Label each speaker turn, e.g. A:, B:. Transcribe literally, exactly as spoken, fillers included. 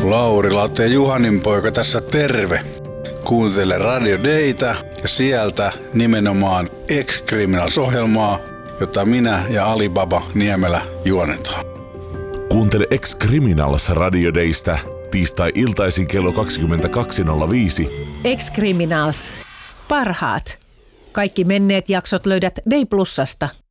A: Lauri Latte ja Juhanin poika tässä terve. Kuuntele Radio Daytä ja sieltä nimenomaan Ex-Criminals-ohjelmaa, jota minä ja Alibaba Niemelä juonetaan.
B: Kuuntele Ex-Criminals Radio Daystä tiistai-iltaisin kello kaksikymmentäkaksi nolla viisi.
C: Ex-Criminals. Parhaat. Kaikki menneet jaksot löydät Day Plusasta.